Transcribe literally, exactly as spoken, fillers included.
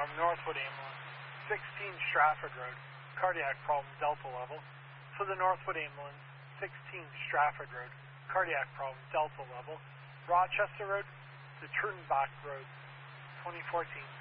um, Northwood ambulance, sixteen Stratford Road, cardiac problem, Delta level. For the Northwood ambulance, sixteen Stratford Road, cardiac problem, Delta level. Rochester Road, the Trudenbach Road, twenty fourteen